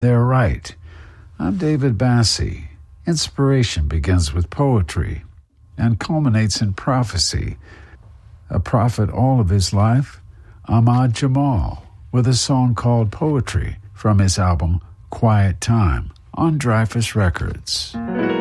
They're right. I'm David Bassi. Inspiration begins with poetry and culminates in prophecy. A prophet all of his life, Ahmad Jamal, with a song called Poetry from his album Quiet Time on Dreyfuss Records.